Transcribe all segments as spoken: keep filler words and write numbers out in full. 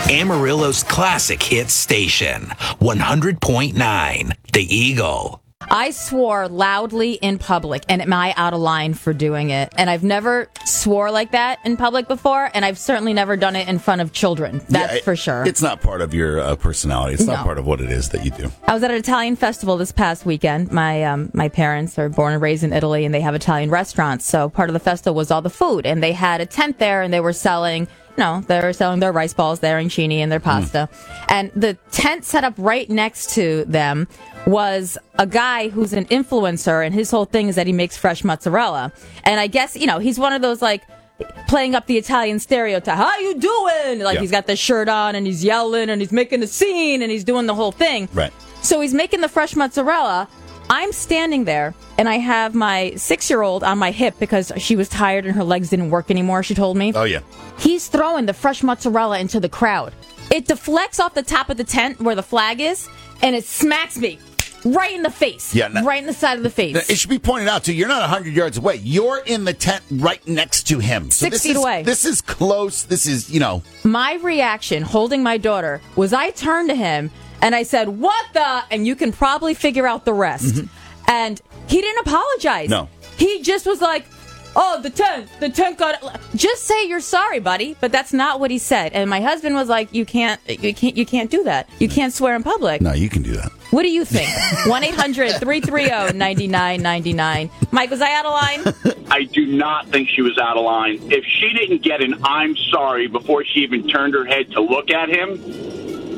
Amarillo's classic hit station, one hundred point nine, The Eagle. I swore loudly in public, and am I out of line for doing it? And I've never swore like that in public before, and I've certainly never done it in front of children. That's yeah, it, for sure. It's not part of your uh, personality. It's No. not part of what it is that you do. I was at an Italian festival this past weekend. My um, my parents are born and raised in Italy, and they have Italian restaurants. So part of the festival was all the food, and they had a tent there, and they were selling... No, they were selling their rice balls, their arancini, and their pasta. Mm. And the tent set up right next to them was a guy who's an influencer, and his whole thing is that he makes fresh mozzarella. And I guess, you know, he's one of those, like, playing up the Italian stereotype. How you doing? Like, yeah. He's got the shirt on, and he's yelling, and he's making a scene, and he's doing the whole thing. Right. So he's making the fresh mozzarella. I'm standing there, and I have my six-year-old on my hip because she was tired and her legs didn't work anymore, she told me. Oh, yeah. He's throwing the fresh mozzarella into the crowd. It deflects off the top of the tent where the flag is, and it smacks me right in the face. Yeah, no, right in the side of the face. It should be pointed out, too, you're not one hundred yards away. You're in the tent right next to him. So Six this feet is, away. This is close. This is, you know. My reaction, holding my daughter, was I turned to him, and I said, what the? And you can probably figure out the rest. Mm-hmm. And he didn't apologize. No. He just was like, oh, the tent, the tent got it. Just say you're sorry, buddy. But that's not what he said. And my husband was like, you can't, you can't, you can't do that. You can't swear in public. No, you can do that. What do you think? one eight hundred three three zero nine nine nine nine. Mike, was I out of line? I do not think she was out of line. If she didn't get an I'm sorry before she even turned her head to look at him,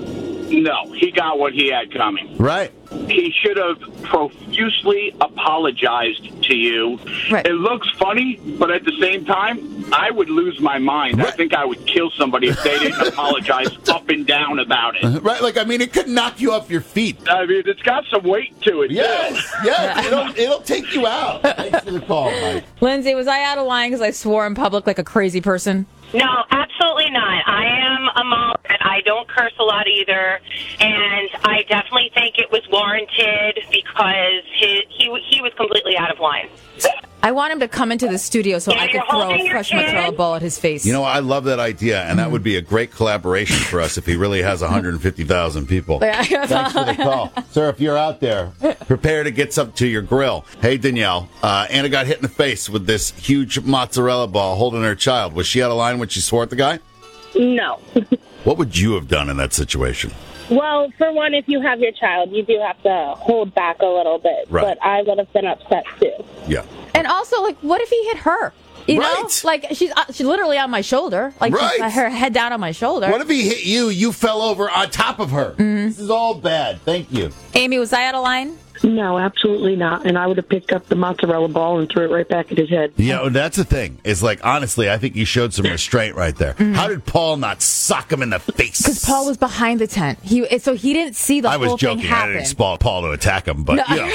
no, he got what he had coming. Right. He should have profusely apologized to you. Right. It looks funny, but at the same time, I would lose my mind. Right. I think I would kill somebody if they didn't apologize up and down about it. Right, like, I mean, it could knock you off your feet. I mean, it's got some weight to it. Yes, too. yes, it'll, it'll take you out. Thanks for the call, Mike. Lindsay, was I out of line because I swore in public like a crazy person? No, absolutely not. I am a mom, and I don't curse a lot either, and I definitely think it was warranted because he he, he was completely out of line. I want him to come into the studio so Yeah, I could you're throw holding a fresh your mozzarella kid. ball at his face. You know, I love that idea, and that would be a great collaboration for us if he really has one hundred fifty thousand people. Thanks for the call. Sir, if you're out there, prepare to get something to your grill. Hey, Danielle, uh, Anna got hit in the face with this huge mozzarella ball holding her child. Was she out of line when she swore at the guy? No. What would you have done in that situation? Well, for one, if you have your child, you do have to hold back a little bit. Right. But I would have been upset, too. Yeah. And also, like, what if he hit her? You Right. know? Like, she's uh, she's literally on my shoulder. Like, she's Right. got her head down on my shoulder. What if he hit you, you fell over on top of her? Mm-hmm. This is all bad. Thank you. Amy, was I out of line? No, absolutely not. And I would have picked up the mozzarella ball and threw it right back at his head. Yeah, that's the thing. Is like, honestly, I think you showed some restraint right there. Mm-hmm. How did Paul not sock him in the face? Because Paul was behind the tent. He so he didn't see the I whole was joking. thing I happen. didn't expect Paul to attack him, but No. you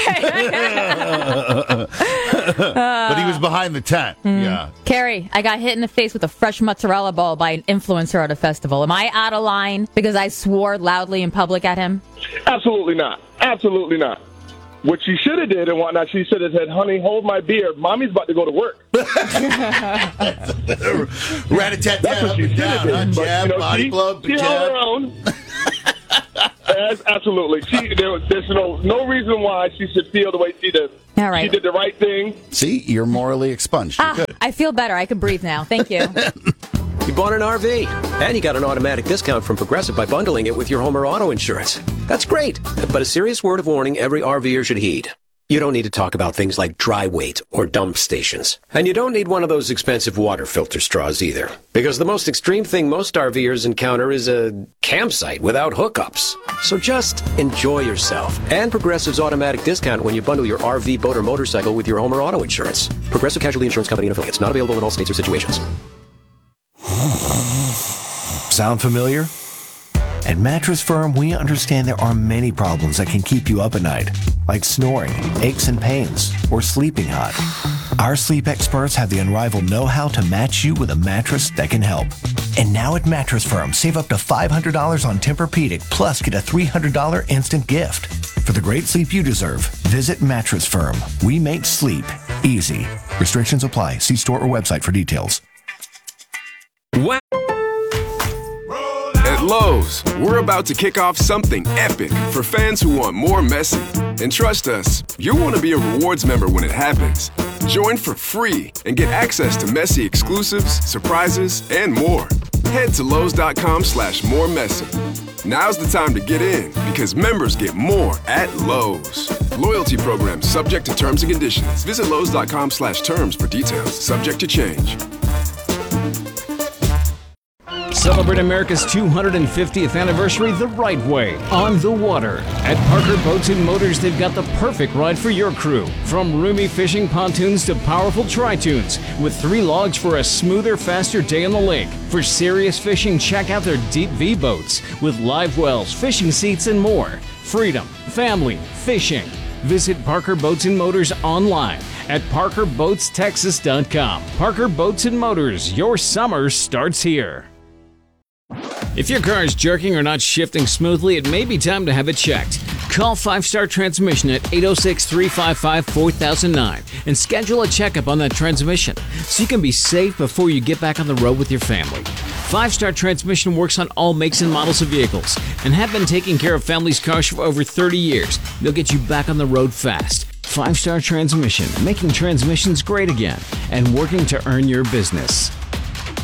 know. But he was behind the tent. Mm. Yeah. Carrie, I got hit in the face with a fresh mozzarella ball by an influencer at a festival. Am I out of line because I swore loudly in public at him? Absolutely not. Absolutely not. What she should have did and whatnot, she should have said, honey, hold my beer. Mommy's about to go to work. Rat-a-tat-tat, That's what up she and should have down, did. huh? But, Jab, you know, body she, blow, she held jab. her own. Yes, absolutely. She, there, there's no, no reason why she should feel the way she did. All right. She did the right thing. See, you're morally expunged. You're Ah, good. I feel better. I can breathe now. Thank you. You bought an R V, and you got an automatic discount from Progressive by bundling it with your home or auto insurance. That's great, but a serious word of warning every RVer should heed. You don't need to talk about things like dry weight or dump stations. And you don't need one of those expensive water filter straws either. Because the most extreme thing most RVers encounter is a campsite without hookups. So just enjoy yourself. And Progressive's automatic discount when you bundle your R V, boat, or motorcycle with your home or auto insurance. Progressive Casualty Insurance Company and affiliates. Not available in all states or situations. Sound familiar? At Mattress Firm, we understand there are many problems that can keep you up at night, like snoring, aches and pains, or sleeping hot. Our sleep experts have the unrivaled know-how to match you with a mattress that can help. And now at Mattress Firm, save up to five hundred dollars on Tempur-Pedic, plus get a three hundred dollars instant gift. For the great sleep you deserve, visit Mattress Firm. We make sleep easy. Restrictions apply. See store or website for details. Wow. At Lowe's, we're about to kick off something epic for fans who want more Messi. And trust us, you'll want to be a rewards member when it happens. Join for free and get access to Messi exclusives, surprises, and more. Head to Lowe's.com slash more Messi. Now's the time to get in because members get more at Lowe's. Loyalty program subject to terms and conditions. Visit Lowe's.com slash terms for details. Subject to change. Celebrate America's two hundred fiftieth anniversary the right way, on the water. At Parker Boats and Motors, they've got the perfect ride for your crew. From roomy fishing pontoons to powerful tri-tunes, with three logs for a smoother, faster day on the lake. For serious fishing, check out their Deep V boats with live wells, fishing seats, and more. Freedom, family, fishing. Visit Parker Boats and Motors online at parker boats texas dot com. Parker Boats and Motors, your summer starts here. If your car is jerking or not shifting smoothly, it may be time to have it checked. Call Five Star Transmission at eight oh six, three five five, four thousand nine and schedule a checkup on that transmission so you can be safe before you get back on the road with your family. Five Star Transmission works on all makes and models of vehicles and have been taking care of families' cars for over thirty years. They'll get you back on the road fast. Five Star Transmission, making transmissions great again and working to earn your business.